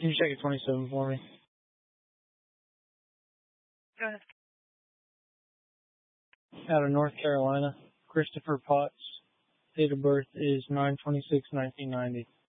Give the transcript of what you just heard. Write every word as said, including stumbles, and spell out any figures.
Can you check it twenty-seven for me? Go ahead. Out of North Carolina, Christopher Potts. Date of birth is nine twenty-six nineteen ninety.